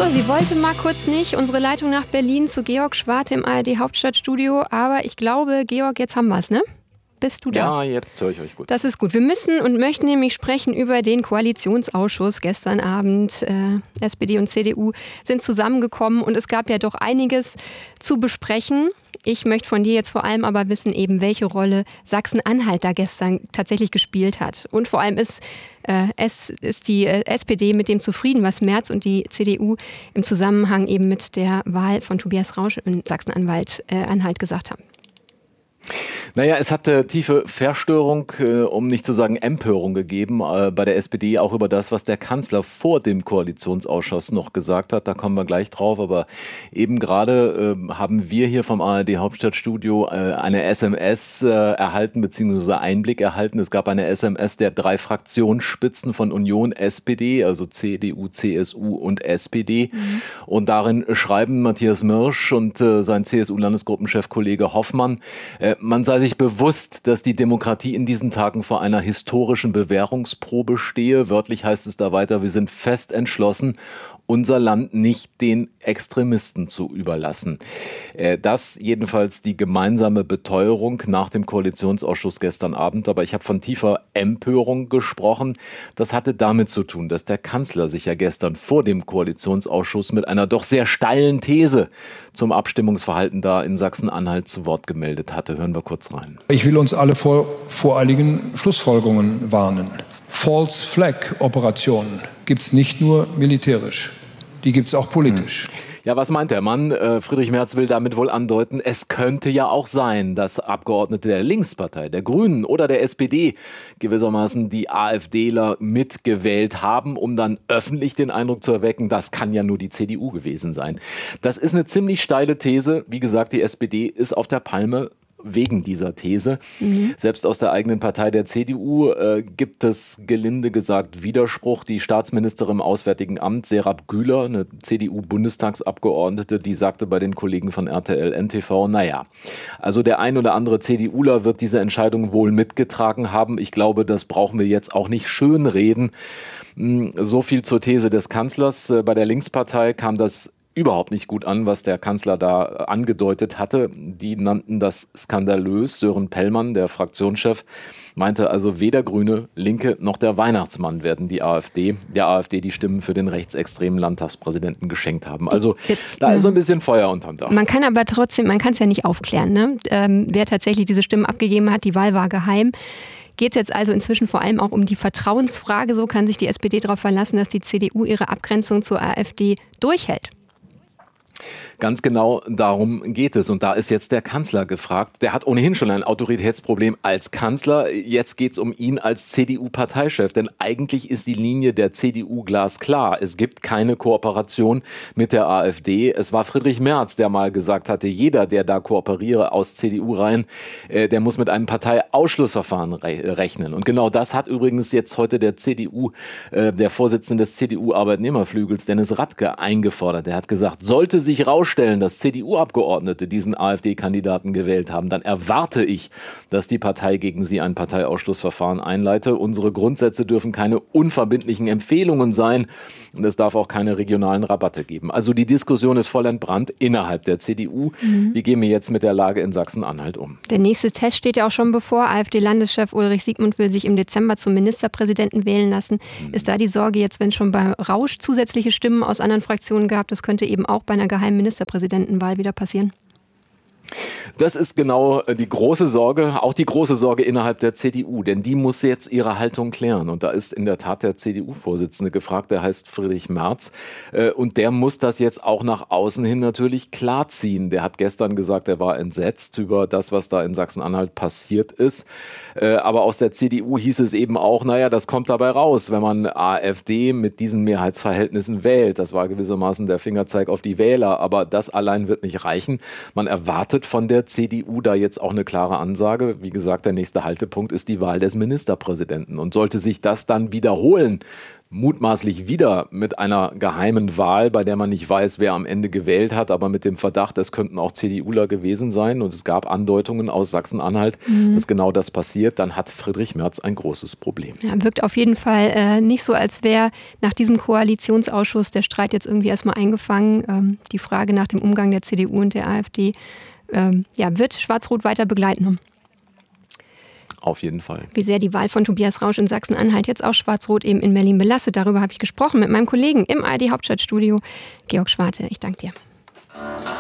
So, sie wollte mal kurz nicht. Unsere Leitung nach Berlin zu Georg Schwarte im ARD-Hauptstadtstudio. Aber ich glaube, Georg, jetzt haben wir es, ne? Bist du da? Ja, jetzt höre ich euch gut. Das ist gut. Wir müssen und möchten nämlich sprechen über den Koalitionsausschuss. Gestern Abend SPD und CDU sind zusammengekommen und es gab ja doch einiges zu besprechen. Ich möchte von dir jetzt vor allem aber wissen, eben welche Rolle Sachsen-Anhalt da gestern tatsächlich gespielt hat. Und vor allem ist die SPD mit dem zufrieden, was Merz und die CDU im Zusammenhang eben mit der Wahl von Tobias Rausch in Sachsen-Anhalt gesagt haben. Naja, es hat tiefe Verstörung, um nicht zu sagen Empörung gegeben bei der SPD, auch über das, was der Kanzler vor dem Koalitionsausschuss noch gesagt hat. Da kommen wir gleich drauf. Aber eben gerade haben wir hier vom ARD Hauptstadtstudio eine SMS erhalten, beziehungsweise Einblick erhalten. Es gab eine SMS der 3 Fraktionsspitzen von Union, SPD, also CDU, CSU und SPD. Und darin schreiben Matthias Mirsch und sein CSU-Landesgruppenchef Kollege Hoffmann, man sei sich bewusst, dass die Demokratie in diesen Tagen vor einer historischen Bewährungsprobe stehe. Wörtlich heißt es da weiter, wir sind fest entschlossen, unser Land nicht den Extremisten zu überlassen. Das jedenfalls die gemeinsame Beteuerung nach dem Koalitionsausschuss gestern Abend. Aber ich habe von tiefer Empörung gesprochen. Das hatte damit zu tun, dass der Kanzler sich ja gestern vor dem Koalitionsausschuss mit einer doch sehr steilen These zum Abstimmungsverhalten da in Sachsen-Anhalt zu Wort gemeldet hatte. Hören wir kurz rein. Ich will uns alle vor voreiligen Schlussfolgerungen warnen. False Flag Operationen gibt es nicht nur militärisch, die gibt es auch politisch. Ja, was meint der Mann? Friedrich Merz will damit wohl andeuten, es könnte ja auch sein, dass Abgeordnete der Linkspartei, der Grünen oder der SPD gewissermaßen die AfDler mitgewählt haben, um dann öffentlich den Eindruck zu erwecken, das kann ja nur die CDU gewesen sein. Das ist eine ziemlich steile These. Wie gesagt, die SPD ist auf der Palme wegen dieser These. Selbst aus der eigenen Partei der CDU gibt es gelinde gesagt Widerspruch. Die Staatsministerin im Auswärtigen Amt, Serap Güler, eine CDU-Bundestagsabgeordnete, die sagte bei den Kollegen von RTL NTV, naja, also der ein oder andere CDUler wird diese Entscheidung wohl mitgetragen haben. Ich glaube, das brauchen wir jetzt auch nicht schönreden. So viel zur These des Kanzlers. Bei der Linkspartei kam das überhaupt nicht gut an, was der Kanzler da angedeutet hatte. Die nannten das skandalös. Sören Pellmann, der Fraktionschef, meinte also, weder Grüne, Linke noch der Weihnachtsmann werden der AfD die Stimmen für den rechtsextremen Landtagspräsidenten geschenkt haben. Also da ist so ein bisschen Feuer unterm Dach. Man kann aber trotzdem, man kann es ja nicht aufklären, ne? Wer tatsächlich diese Stimmen abgegeben hat, die Wahl war geheim. Geht es jetzt also inzwischen vor allem auch um die Vertrauensfrage? So kann sich die SPD darauf verlassen, dass die CDU ihre Abgrenzung zur AfD durchhält. Ganz genau darum geht es. Und da ist jetzt der Kanzler gefragt. Der hat ohnehin schon ein Autoritätsproblem als Kanzler. Jetzt geht es um ihn als CDU-Parteichef. Denn eigentlich ist die Linie der CDU glasklar. Es gibt keine Kooperation mit der AfD. Es war Friedrich Merz, der mal gesagt hatte, jeder, der da kooperiere aus CDU-Reihen, der muss mit einem Parteiausschlussverfahren rechnen. Und genau das hat übrigens jetzt heute der der Vorsitzende des CDU-Arbeitnehmerflügels, Dennis Radke, eingefordert. Er hat gesagt, sollte sich rausstellen, dass CDU-Abgeordnete diesen AfD-Kandidaten gewählt haben, dann erwarte ich, dass die Partei gegen sie ein Parteiausschlussverfahren einleite. Unsere Grundsätze dürfen keine unverbindlichen Empfehlungen sein und es darf auch keine regionalen Rabatte geben. Also die Diskussion ist voll entbrannt innerhalb der CDU. Wie gehen wir jetzt mit der Lage in Sachsen-Anhalt um? Der nächste Test steht ja auch schon bevor. AfD-Landeschef Ulrich Siegmund will sich im Dezember zum Ministerpräsidenten wählen lassen. Ist da die Sorge jetzt, wenn es schon bei Rausch zusätzliche Stimmen aus anderen Fraktionen gab, das könnte eben auch bei einer geheimen Ministerpräsidentenwahl wieder passieren? Das ist genau die große Sorge, auch die große Sorge innerhalb der CDU, denn die muss jetzt ihre Haltung klären. Und da ist in der Tat der CDU-Vorsitzende gefragt, der heißt Friedrich Merz. Und der muss das jetzt auch nach außen hin natürlich klarziehen. Der hat gestern gesagt, er war entsetzt über das, was da in Sachsen-Anhalt passiert ist. Aber aus der CDU hieß es eben auch, naja, das kommt dabei raus, wenn man AfD mit diesen Mehrheitsverhältnissen wählt. Das war gewissermaßen der Fingerzeig auf die Wähler, aber das allein wird nicht reichen. Man erwartet von der CDU da jetzt auch eine klare Ansage. Wie gesagt, der nächste Haltepunkt ist die Wahl des Ministerpräsidenten. Und sollte sich das dann wiederholen mutmaßlich wieder mit einer geheimen Wahl, bei der man nicht weiß, wer am Ende gewählt hat, aber mit dem Verdacht, es könnten auch CDUler gewesen sein und es gab Andeutungen aus Sachsen-Anhalt, dass genau das passiert, dann hat Friedrich Merz ein großes Problem. Ja, wirkt auf jeden Fall nicht so, als wäre nach diesem Koalitionsausschuss der Streit jetzt irgendwie erstmal eingefangen. Die Frage nach dem Umgang der CDU und der AfD wird Schwarz-Rot weiter begleiten. Auf jeden Fall. Wie sehr die Wahl von Tobias Rausch in Sachsen-Anhalt jetzt auch Schwarz-Rot eben in Berlin belastet, darüber habe ich gesprochen mit meinem Kollegen im ARD-Hauptstadtstudio, Georg Schwarte. Ich danke dir.